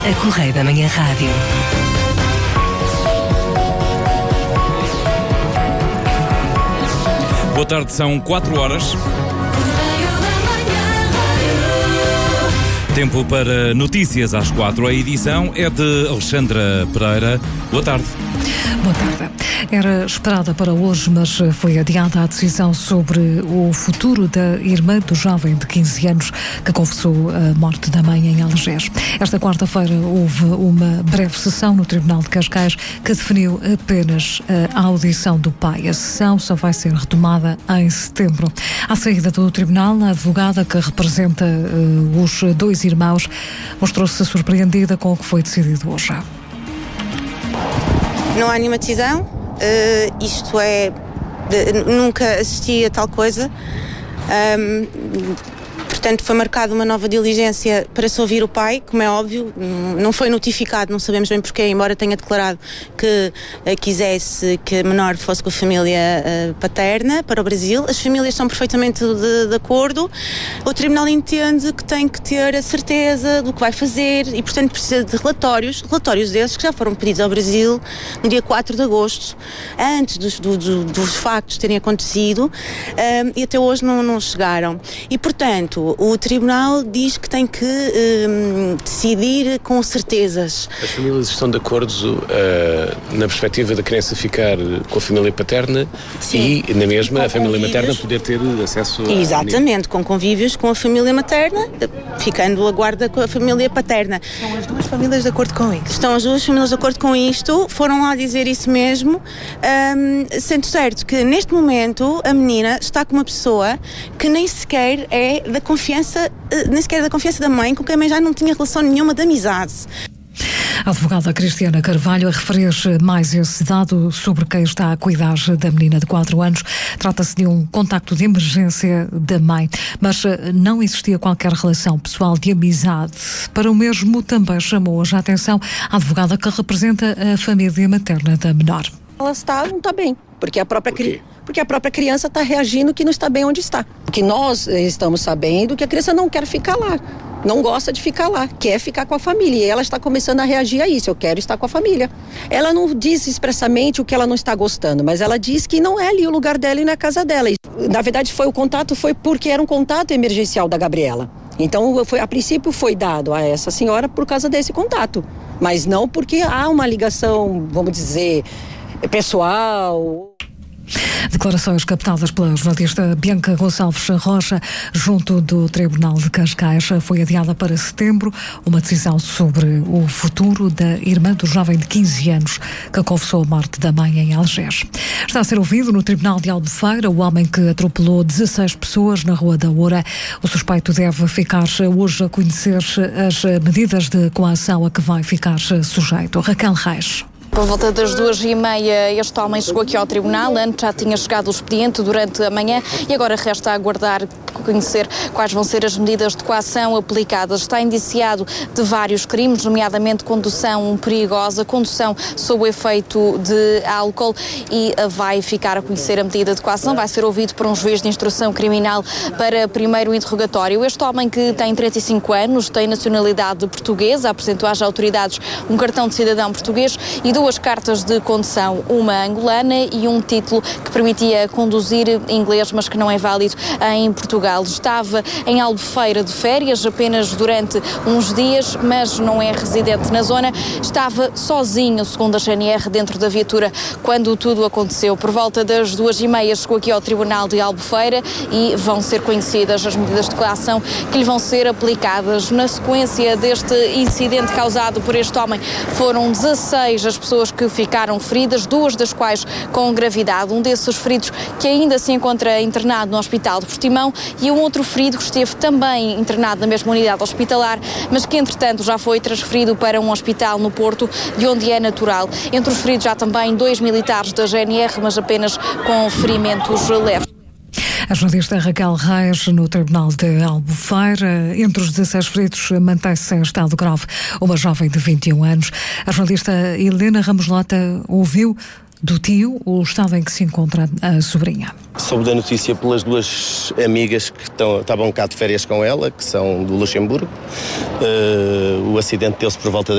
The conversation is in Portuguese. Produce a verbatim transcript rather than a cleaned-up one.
A Correio da Manhã Rádio. Boa tarde, são quatro horas. Tempo para notícias às quatro. A edição é de Alexandra Pereira. Boa tarde. Boa tarde. Era esperada para hoje, mas foi adiada a decisão sobre o futuro da irmã do jovem de quinze anos que confessou a morte da mãe em Algés. Esta quarta-feira houve uma breve sessão no Tribunal de Cascais que definiu apenas a audição do pai. A sessão só vai ser retomada em setembro. À saída do tribunal, a advogada que representa uh, os dois irmãos mostrou-se surpreendida com o que foi decidido hoje. Não há nenhuma decisão, uh, isto é, de, nunca assisti a tal coisa, um, portanto foi marcada uma nova diligência para se ouvir o pai, como é óbvio, não foi notificado, não sabemos bem porquê, embora tenha declarado que uh, quisesse que a menor fosse com a família uh, paterna para o Brasil. As famílias são perfeitamente de, de acordo, o Tribunal entende que tem que ter a certeza do que vai fazer e, portanto, precisa de relatórios, relatórios desses que já foram pedidos ao Brasil no dia quatro de agosto, antes dos, do, do, dos factos terem acontecido, um, e até hoje não, não chegaram. E, portanto, o Tribunal diz que tem que um, decidir com certezas. As famílias estão de acordo uh, na perspectiva da criança ficar com a família paterna. Sim. E, na mesma, com a família convívios. materna poder ter acesso a... Exatamente, com convívios com a família materna, ficando a guarda com a família paterna. Estão as duas famílias de acordo com isto? Estão as duas famílias de acordo com isto, foram lá dizer isso mesmo, um, sendo certo que neste momento a menina está com uma pessoa que nem sequer é da confiança, nem sequer é da confiança da mãe, com quem a mãe já não tinha relação nenhuma de amizade. A advogada Cristiana Carvalho a referir mais esse dado sobre quem está a cuidar da menina de quatro anos. Trata-se de um contacto de emergência da mãe, mas não existia qualquer relação pessoal de amizade. Para o mesmo também chamou hoje a atenção a advogada que representa a família materna da menor. Ela está, não está bem, porque a própria criança... Porque a própria criança está reagindo que não está bem onde está. Que nós estamos sabendo que a criança não quer ficar lá, não gosta de ficar lá, quer ficar com a família. E ela está começando a reagir a isso, eu quero estar com a família. Ela não diz expressamente o que ela não está gostando, mas ela diz que não é ali o lugar dela e na casa dela. Na verdade, foi o contato foi porque era um contato emergencial da Gabriela. Então, foi, a princípio foi dado a essa senhora por causa desse contato, mas não porque há uma ligação, vamos dizer, pessoal. Declarações captadas pela jornalista Bianca Gonçalves Rocha junto do Tribunal de Cascais. Foi adiada para setembro uma decisão sobre o futuro da irmã do jovem de quinze anos que confessou a morte da mãe em Algés. Está a ser ouvido no Tribunal de Albufeira o homem que atropelou dezasseis pessoas na Rua da Oura. O suspeito deve ficar hoje a conhecer as medidas de coação a que vai ficar sujeito. Raquel Reis. Por volta das duas e meia, este homem chegou aqui ao tribunal. Antes já tinha chegado o expediente durante a manhã e agora resta aguardar conhecer quais vão ser as medidas de coação aplicadas. Está indiciado de vários crimes, nomeadamente condução perigosa, condução sob o efeito de álcool, e vai ficar a conhecer a medida de coação. Vai ser ouvido por um juiz de instrução criminal para primeiro interrogatório. Este homem, que tem trinta e cinco anos, tem nacionalidade portuguesa, apresentou às autoridades um cartão de cidadão português e duas cartas de condução, uma angolana e um título que permitia conduzir inglês, mas que não é válido em Portugal. Estava em Albufeira de férias apenas durante uns dias, mas não é residente na zona. Estava sozinho, segundo a G N R, dentro da viatura quando tudo aconteceu. Por volta das duas e meia chegou aqui ao Tribunal de Albufeira e vão ser conhecidas as medidas de coação que lhe vão ser aplicadas. Na sequência deste incidente causado por este homem, foram dezasseis as pessoas que ficaram feridas, duas das quais com gravidade. Um desses feridos que ainda se encontra internado no Hospital de Portimão e um outro ferido que esteve também internado na mesma unidade hospitalar, mas que entretanto já foi transferido para um hospital no Porto, de onde é natural. Entre os feridos já também dois militares da G N R, mas apenas com ferimentos leves. A jornalista Raquel Reis no Tribunal de Albufeira. Entre os dezasseis feridos mantém-se em estado grave uma jovem de vinte e um anos. A jornalista Helena Ramos Lota ouviu do tio o estado em que se encontra a sobrinha. Soube da notícia pelas duas amigas que estão, estavam cá de férias com ela, que são do Luxemburgo. Uh, o acidente deu-se por volta